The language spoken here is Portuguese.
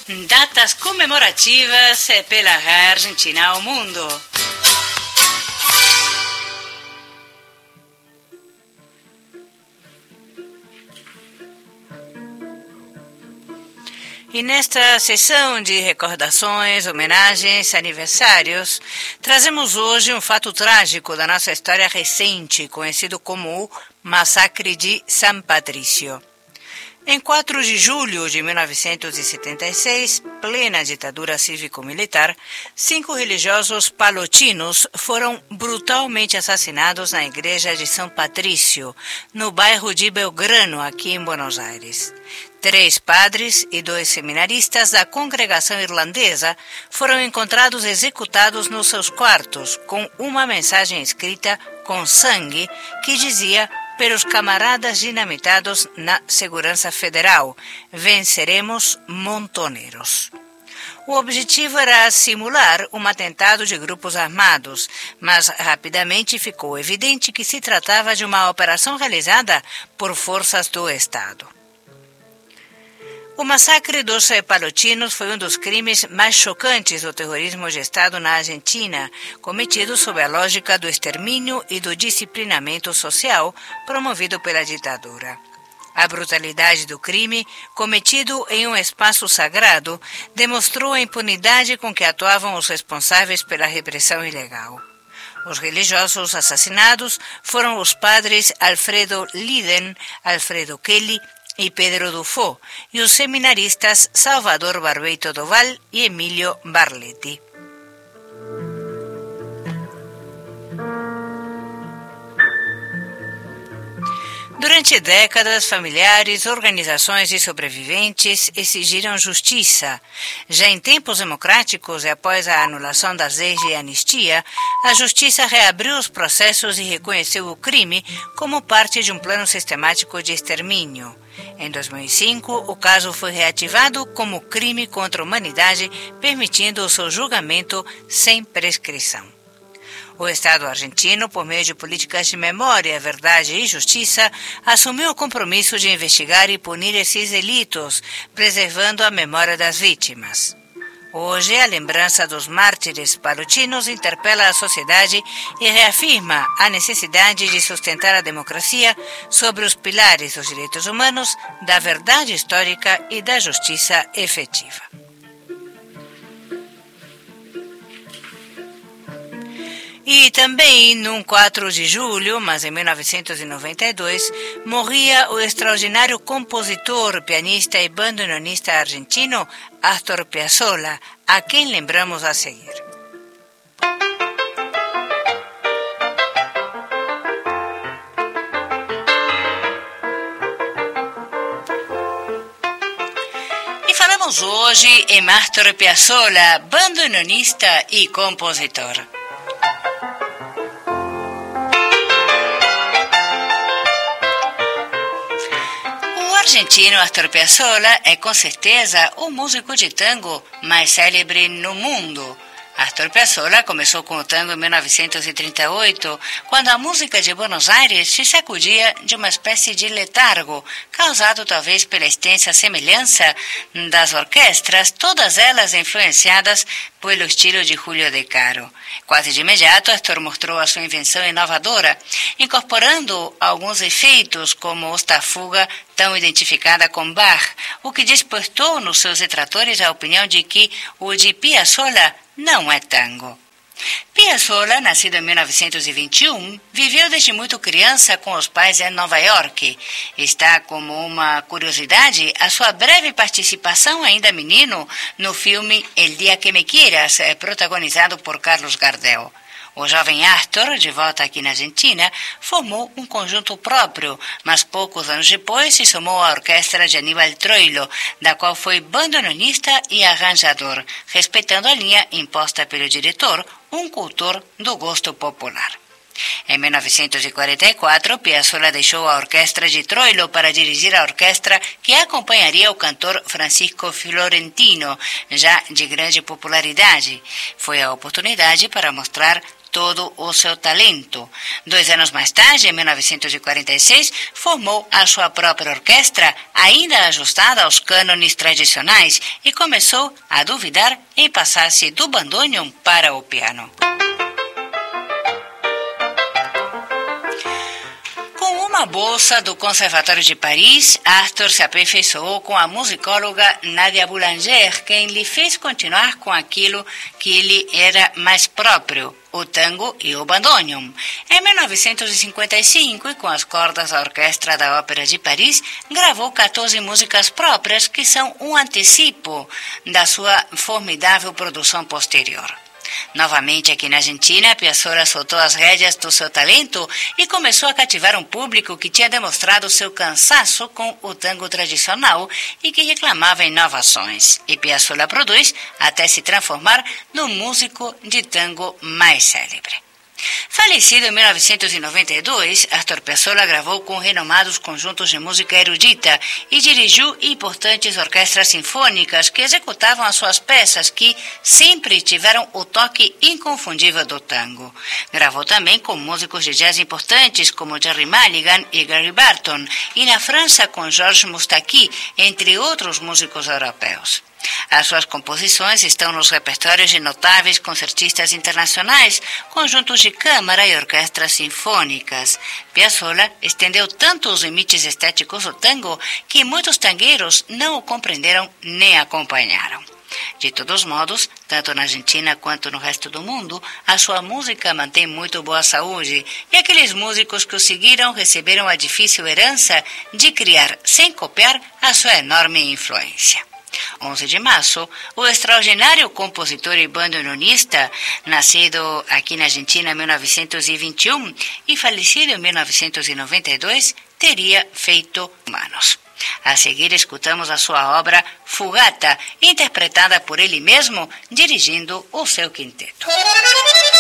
Datas comemorativas pela Argentina ao mundo. E nesta sessão de recordações, homenagens, aniversários, trazemos hoje um fato trágico da nossa história recente, conhecido como o Massacre de San Patricio. Em 4 de julho de 1976, plena ditadura cívico-militar, 5 religiosos palotinos foram brutalmente assassinados na igreja de São Patrício, no bairro de Belgrano, aqui em Buenos Aires. 3 padres e 2 seminaristas da congregação irlandesa foram encontrados executados nos seus quartos, com uma mensagem escrita com sangue que dizia: pelos camaradas dinamitados na Segurança Federal, venceremos montoneros. O objetivo era simular um atentado de grupos armados, mas rapidamente ficou evidente que se tratava de uma operação realizada por forças do Estado. O massacre dos palotinos foi um dos crimes mais chocantes do terrorismo de Estado na Argentina, cometido sob a lógica do extermínio e do disciplinamento social promovido pela ditadura. A brutalidade do crime, cometido em um espaço sagrado, demonstrou a impunidade com que atuavam os responsáveis pela repressão ilegal. Os religiosos assassinados foram os padres Alfredo Liden, Alfredo Kelly e Pedro Dufo, e os seminaristas Salvador Barbeito Doval e Emílio Barletti. Durante décadas, familiares, organizações de sobreviventes exigiram justiça. Já em tempos democráticos e após a anulação das leis de anistia, a justiça reabriu os processos e reconheceu o crime como parte de um plano sistemático de extermínio. Em 2005, o caso foi reativado como crime contra a humanidade, permitindo o seu julgamento sem prescrição. O Estado argentino, por meio de políticas de memória, verdade e justiça, assumiu o compromisso de investigar e punir esses delitos, preservando a memória das vítimas. Hoje, a lembrança dos mártires palotinos interpela a sociedade e reafirma a necessidade de sustentar a democracia sobre os pilares dos direitos humanos, da verdade histórica e da justiça efetiva. E também, num 4 de julho, mas em 1992, morria o extraordinário compositor, pianista e bandoneonista argentino Astor Piazzolla, a quem lembramos a seguir. E falamos hoje em Astor Piazzolla, bandoneonista e compositor. O argentino Astor Piazzolla é com certeza o músico de tango mais célebre no mundo. Astor Piazzolla começou com o tango em 1938, quando a música de Buenos Aires se sacudia de uma espécie de letargo, causado talvez pela extensa semelhança das orquestras, todas elas influenciadas pelo estilo de Julio De Caro. Quase de imediato, Astor mostrou a sua invenção inovadora, incorporando alguns efeitos como esta fuga tão identificada com Bach, o que despertou nos seus detratores a opinião de que o de Piazzolla não é tango. Piazzolla, nascido em 1921, viveu desde muito criança com os pais em Nova York. Está como uma curiosidade a sua breve participação ainda menino no filme El Día que Me Quieras, protagonizado por Carlos Gardel. O jovem Astor, de volta aqui na Argentina, formou um conjunto próprio, mas poucos anos depois se somou à orquestra de Aníbal Troilo, da qual foi bandoneonista e arranjador, respeitando a linha imposta pelo diretor, um cultor do gosto popular. Em 1944, Piazzolla deixou a orquestra de Troilo para dirigir a orquestra que acompanharia o cantor Francisco Florentino, já de grande popularidade. Foi a oportunidade para mostrar todo o seu talento. 2 anos mais tarde, em 1946, formou a sua própria orquestra, ainda ajustada aos cânones tradicionais, e começou a duvidar em passar-se do bandoneon para o piano. Com uma bolsa do Conservatório de Paris, Arthur se aperfeiçoou com a musicóloga Nadia Boulanger, quem lhe fez continuar com aquilo que lhe era mais próprio, o tango e o bandoneon. Em 1955, e com as cordas da Orquestra da Ópera de Paris, gravou 14 músicas próprias que são um antecipo da sua formidável produção posterior. Novamente aqui na Argentina, Piazzolla soltou as rédeas do seu talento e começou a cativar um público que tinha demonstrado seu cansaço com o tango tradicional e que reclamava inovações. E Piazzolla produz até se transformar no músico de tango mais célebre. Falecido em 1992, Astor Piazzolla gravou com renomados conjuntos de música erudita e dirigiu importantes orquestras sinfônicas que executavam as suas peças, que sempre tiveram o toque inconfundível do tango. Gravou também com músicos de jazz importantes como Jerry Mulligan e Gary Burton, e na França com Georges Moustaki, entre outros músicos europeus. As suas composições estão nos repertórios de notáveis concertistas internacionais, conjuntos de câmara e orquestras sinfônicas. Piazzolla estendeu tanto os limites estéticos do tango que muitos tangueiros não o compreenderam nem acompanharam. De todos modos, tanto na Argentina quanto no resto do mundo, a sua música mantém muito boa saúde, e aqueles músicos que o seguiram receberam a difícil herança de criar, sem copiar, a sua enorme influência. 11 de março, o extraordinário compositor e bandoneonista, nascido aqui na Argentina em 1921 e falecido em 1992, teria feito anos. A seguir, escutamos a sua obra Fugata, interpretada por ele mesmo, dirigindo o seu quinteto.